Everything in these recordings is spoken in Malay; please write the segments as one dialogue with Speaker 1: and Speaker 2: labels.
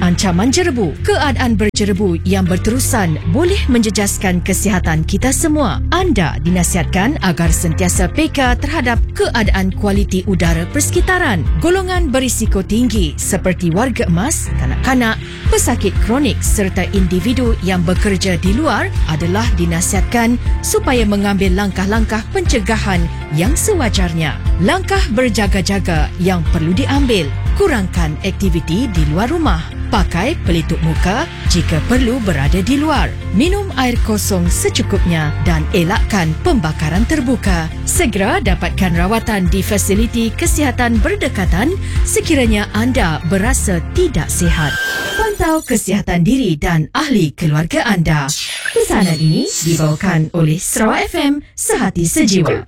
Speaker 1: Ancaman jerebu, keadaan berjerebu yang berterusan boleh menjejaskan kesihatan kita semua. Anda dinasihatkan agar sentiasa peka terhadap keadaan kualiti udara persekitaran. Golongan berisiko tinggi seperti warga emas, kanak-kanak, pesakit kronik serta individu yang bekerja di luar adalah dinasihatkan supaya mengambil langkah-langkah pencegahan yang sewajarnya. Langkah berjaga-jaga yang perlu diambil: kurangkan aktiviti di luar rumah. Pakai pelitup muka jika perlu berada di luar. Minum air kosong secukupnya dan elakkan pembakaran terbuka. Segera dapatkan rawatan di fasiliti kesihatan berdekatan sekiranya anda berasa tidak sihat. Pantau kesihatan diri dan ahli keluarga anda. Pesanan ini dibawakan oleh Sarawak FM, Sehati Sejiwa.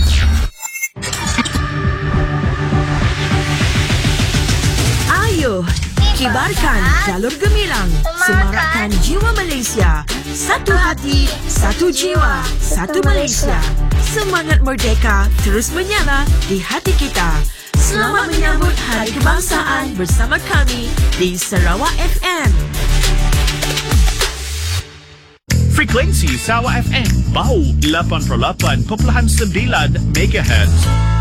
Speaker 2: Ayo, kibarkan jalur gemilang, semarakkan jiwa Malaysia. Satu hati, satu jiwa, satu Malaysia. Semangat merdeka terus menyala di hati kita. Selamat menyambut Hari Kebangsaan bersama kami di Sarawak FM.
Speaker 3: Frekuensi Sarawak FM Bau 88.9 MHz.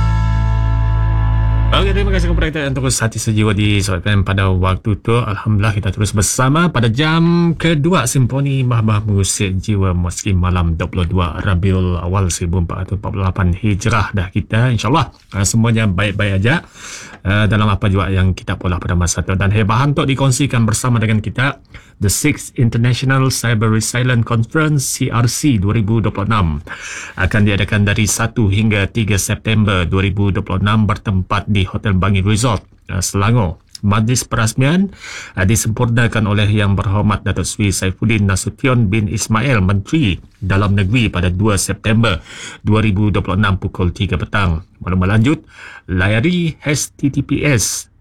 Speaker 4: Okey, terima kasih kepada kita yang terus hati sejiwa di Sarawak FM pada waktu tu. Alhamdulillah kita terus bersama pada jam kedua Simponi Mahbah Mengusik Jiwa meski malam 22 Rabiul Awal 1448 Hijrah dah kita. InsyaAllah semuanya baik-baik aja dalam apa juga yang kita pola pada masa tu. Dan hebahan untuk dikongsikan bersama dengan kita The 6th International Cyber Resilience Conference CRC 2026 akan diadakan dari 1 hingga 3 September 2026 bertempat di Hotel Bangi Resort, Selangor. Majlis perasmian disempurnakan oleh Yang Berhormat Datuk Seri Saifuddin Nasution bin Ismail, Menteri Dalam Negeri pada 2 September 2026 pukul 3 petang. Maklumat lanjut, layari https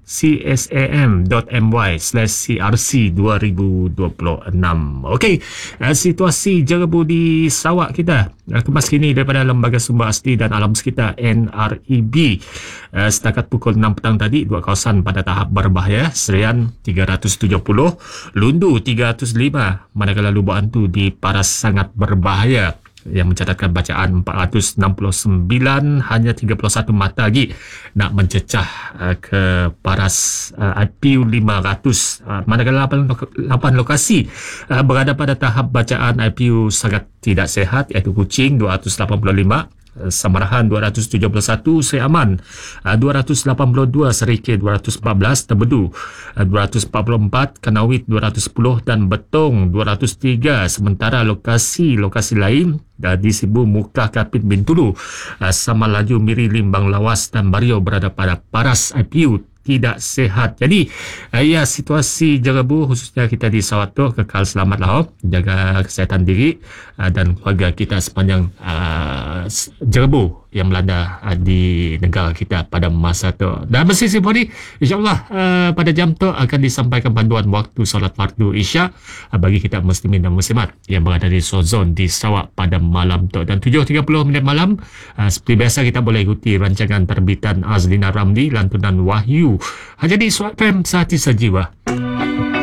Speaker 4: csam.my/crc2026. Okey, situasi jerebu di Sarawak kita kemas kini daripada Lembaga Sumber Asli dan Alam Sekitar NREB. Setakat pukul 6 petang tadi, dua kawasan pada tahap berbahaya: Serian 370, Lundu 305, manakala Lubuk Antu di paras sangat berbahaya yang mencatatkan bacaan 469, hanya 31 mata lagi nak mencecah ke paras IPU 500. Manakala 8 lokasi berada pada tahap bacaan IPU sangat tidak sihat, iaitu Kuching 285, Samarahan 271, Seri Aman 282, Serikir 214, Tebedu 244, Kanawit 210 dan Betong 203. Sementara lokasi-lokasi lain di Sibu, Mukah, Kapit, Bintulu, Sama Laju, Miri, Limbang, Lawas dan Bario berada pada paras IPU tidak sihat. Jadi situasi jerebu khususnya kita di Sarawak tu kekal selamatlah, jaga kesihatan diri dan keluarga kita sepanjang jerebu yang melanda di negara kita pada masa tu. Dan bersih Simponi, insyaAllah pada jam tu akan disampaikan panduan waktu solat fardu Isya bagi kita muslimin dan muslimat yang berada di zon di Sarawak pada malam tu. Dan 7.30 minit malam, seperti biasa kita boleh ikuti rancangan terbitan Azlina Ramli, lantunan Wahyu hanya di Sarawak FM Sehati Sejiwa.